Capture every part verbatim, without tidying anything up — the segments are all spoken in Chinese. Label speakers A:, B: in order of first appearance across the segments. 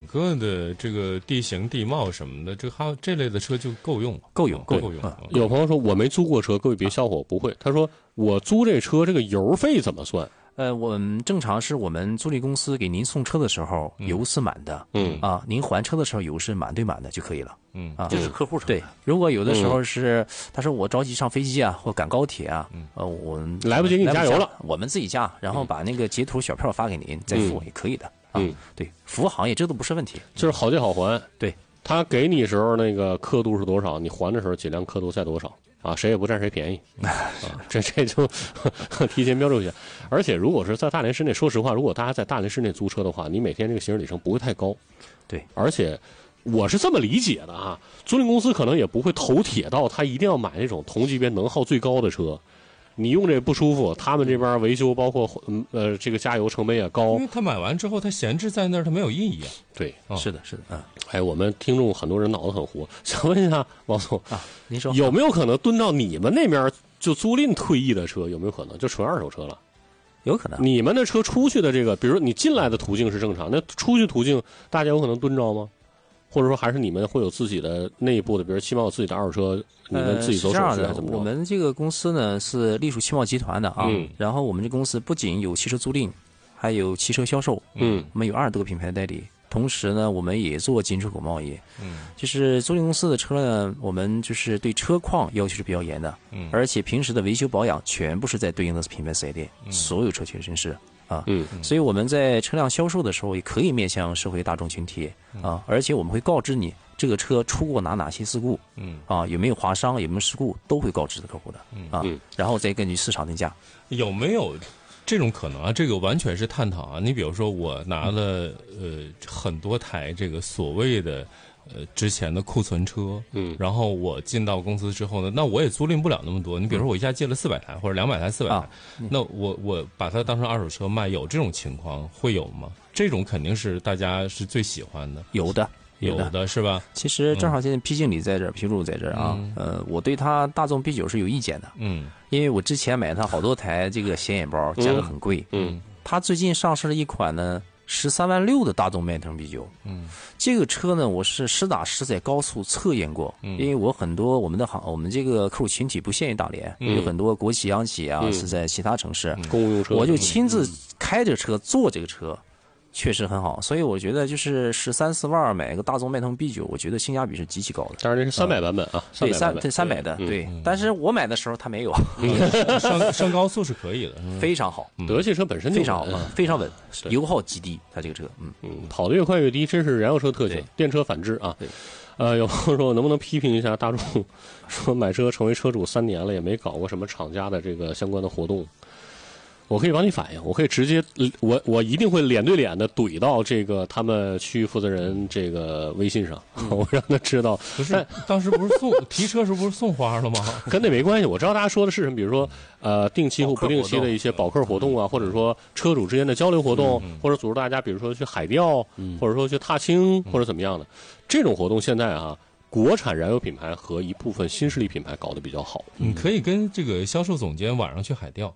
A: 个的这个地形地貌什么的，这哈这类的车就够用了，
B: 够用，
A: 够
B: 用。
A: 用。
B: 嗯、
C: 有朋友说我没租过车，各位别笑话我，不会。他说我租这车这个油费怎么算？
B: 呃，我们正常是我们租赁公司给您送车的时候，油是满的，
C: 嗯
B: 啊，您还车的时候油是满对满的就可以了，
A: 嗯
B: 啊，
D: 这是客户成本。
B: 对，如果有的时候是他说我着急上飞机啊，或赶高铁啊，
A: 嗯、
B: 呃，我们
C: 来不及给你加油了，
B: 我们自己加，然后把那个截图小票发给您，再付也可以的，啊，
C: 嗯，
B: 对，服务行业这都不是问题，
C: 就是好借好还，
B: 对，
C: 他给你时候那个刻度是多少，你还的时候尽量刻度在多少。啊，谁也不占谁便宜啊！这这就提前标注一下。而且，如果是在大连市内，说实话，如果大家在大连市内租车的话，你每天这个行驶里程不会太高。
B: 对，
C: 而且我是这么理解的啊，租赁公司可能也不会头铁到他一定要买那种同级别能耗最高的车。你用这不舒服，他们这边维修包括呃这个加油成本也高，
A: 因为他买完之后他闲置在那儿，他没有意义啊。
C: 对，
A: 哦、
B: 是的，是的，嗯。
C: 哎，我们听众很多人脑子很活，想问一下王总
B: 啊，您说
C: 有没有可能蹲到你们那边就租赁退役的车？有没有可能就纯二手车了？
B: 有可能。
C: 你们的车出去的这个，比如你进来的途径是正常，那出去途径大家有可能蹲着吗？或者说还是你们会有自己的内部的，比如汽贸有自己的二手车，你们自己走手续还是怎么着？
B: 我们这个公司呢是隶属汽贸集团的啊，
C: 嗯、
B: 然后我们这公司不仅有汽车租赁，还有汽车销售，
C: 嗯，
B: 我们有二十多个品牌代理。同时呢，我们也做进出口贸易。
A: 嗯，
B: 就是租赁公司的车呢，我们就是对车况要求是比较严的。
A: 嗯，
B: 而且平时的维修保养全部是在对应的品牌四 S店，嗯、所有车全身是啊。
C: 嗯，
B: 所以我们在车辆销售的时候，也可以面向社会大众群体啊。而且我们会告知你这个车出过哪哪些事故，
A: 嗯
B: 啊，有没有划伤，有没有事故，都会告知的客户的。
A: 嗯
B: 啊，然后再根据市场定价。
A: 有没有这种可能啊？这个完全是探讨啊。你比如说，我拿了呃很多台这个所谓的呃之前的库存车，
C: 嗯，
A: 然后我进到公司之后呢，那我也租赁不了那么多。你比如说，我一下借了四百台或者两百台、四百台，
B: 啊、
A: 那我我把它当成二手车卖，有这种情况会有吗？这种肯定是大家是最喜欢的，
B: 有的。
A: 有的是吧？
B: 其实正好现在批经理在这儿，批主在这儿啊，
A: 嗯、
B: 呃，我对他大众 B 九是有意见的，
A: 嗯，
B: 因为我之前买他好多台这个显眼包，价格很贵，
C: 嗯，
B: 他最近上市了一款呢十三万六的大众迈腾 B 九，
A: 嗯，
B: 这个车呢我是实打实在高速测验过，
A: 嗯，
B: 因为我很多我们的行我们这个客户群体不限于大连，
A: 嗯、
B: 有很多国企央企啊、
C: 嗯、
B: 是在其他城市，
C: 嗯、公务用车，
B: 我就亲自开着车坐这个车。确实很好，所以我觉得就是十三四万买个大众迈腾 B 九，我觉得性价比是极其高的。
C: 当然这是三百版本啊，
B: 对三
C: 对
B: 三百的，对。但是我买的时候它没有，
A: 上上高速是可以的，
B: 非常好。
C: 德系车本身
B: 非常好，非常稳，油耗极低，它这个车，嗯
C: 嗯，跑得越快越低，真是燃油车特性，电车反之啊。呃，有朋友说，能不能批评一下大众，说买车成为车主三年了，也没搞过什么厂家的这个相关的活动。我可以帮你反映，我可以直接，我我一定会脸对脸的怼到这个他们区域负责人这个微信上，嗯、我让他知道。
A: 不是，当时不是送提车时不是送花了吗？
C: 跟那没关系，我知道大家说的是什么，比如说呃定期或不定期的一些保客活动啊，或者说车主之间的交流活动，
A: 嗯、
C: 或者组织大家比如说去海钓，
A: 嗯、
C: 或者说去踏青，或者怎么样的，这种活动现在啊。国产燃油品牌和一部分新势力品牌搞得比较好。
A: 你可以跟这个销售总监晚上去海钓，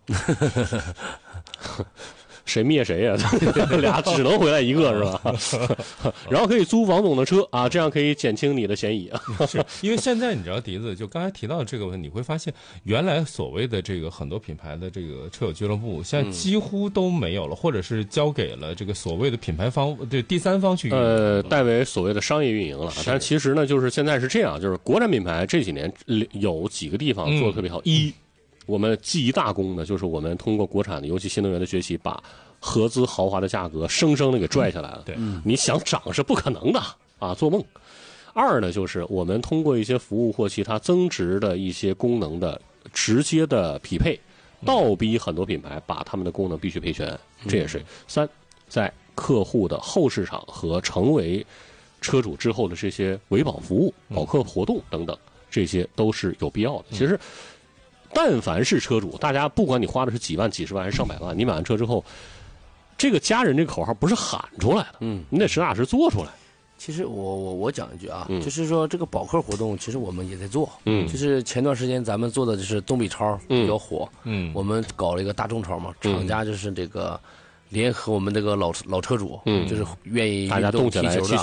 C: 谁灭谁呀、啊？俩只能回来一个是吧？然后可以租王总的车啊，这样可以减轻你的嫌疑啊。
A: 是因为现在你知道笛子，就刚才提到这个问题，你会发现原来所谓的这个很多品牌的这个车友俱乐部，现在几乎都没有了，嗯、或者是交给了这个所谓的品牌方对第三方去运营，
C: 呃，代为所谓的商业运营了。但其实呢，就是现在是这样，就是国产品牌这几年有几个地方做的特别好。嗯、一我们记一大功呢，就是我们通过国产的，尤其新能源的崛起，把合资豪华的价格生生的给拽下来了。
A: 对，
C: 你想涨是不可能的啊，做梦。二呢，就是我们通过一些服务或其他增值的一些功能的直接的匹配，倒逼很多品牌把他们的功能必须配全，这也是。三，在客户的后市场和成为车主之后的这些维保服务、保客活动等等，这些都是有必要的。其实。但凡是车主，大家不管你花的是几万、几十万还是上百万，你买完车之后，这个家人这个口号不是喊出来的，嗯，你得实打实做出来。
D: 其实我我我讲一句啊，
C: 嗯、
D: 就是说这个保客活动，其实我们也在做，
C: 嗯，
D: 就是前段时间咱们做的就是东北超比较火，
A: 嗯，
D: 我们搞了一个大众超嘛，
C: 嗯、
D: 厂家就是这个联合我们这个老老车主，
C: 嗯，
D: 就是愿意
C: 大家动起来，
D: 踢球的。